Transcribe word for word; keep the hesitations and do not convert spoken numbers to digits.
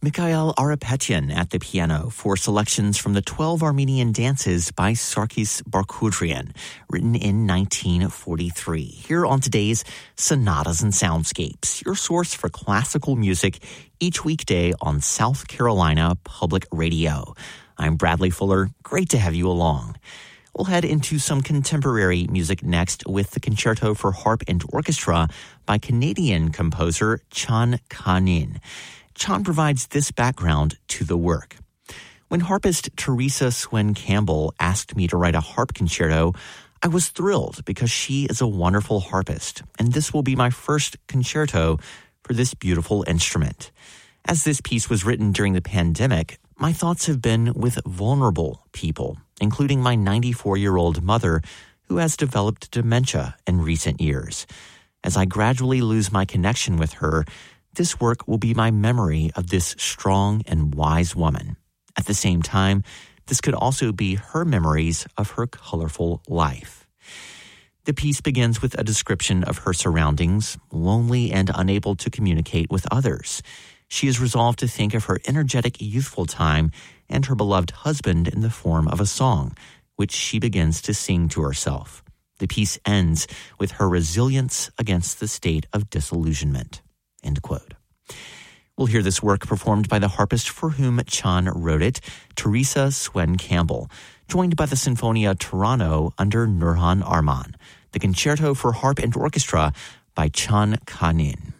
Mikhail Arapetyan at the piano for selections from the twelve Armenian dances by Sarkis Barkhoudrian, written in nineteen forty-three. Here on today's Sonatas and Soundscapes, your source for classical music each weekday on South Carolina Public Radio. I'm Bradley Fuller. Great to have you along. We'll head into some contemporary music next with the Concerto for Harp and Orchestra by Canadian composer Chan Ka-nin. Chan provides this background to the work. When harpist Teresa Swen Campbell asked me to write a harp concerto, I was thrilled because she is a wonderful harpist, and this will be my first concerto for this beautiful instrument. As this piece was written during the pandemic, my thoughts have been with vulnerable people, including my ninety-four-year-old mother, who has developed dementia in recent years. As I gradually lose my connection with her, this work will be my memory of this strong and wise woman. At the same time, this could also be her memories of her colorful life. The piece begins with a description of her surroundings, lonely and unable to communicate with others. She is resolved to think of her energetic youthful time and her beloved husband in the form of a song, which she begins to sing to herself. The piece ends with her resilience against the state of disillusionment. End quote. We'll hear this work performed by the harpist for whom Chan wrote it, Teresa Swen Campbell, joined by the Sinfonia Toronto under Nurhan Arman, the Concerto for Harp and Orchestra by Chan Ka-nin.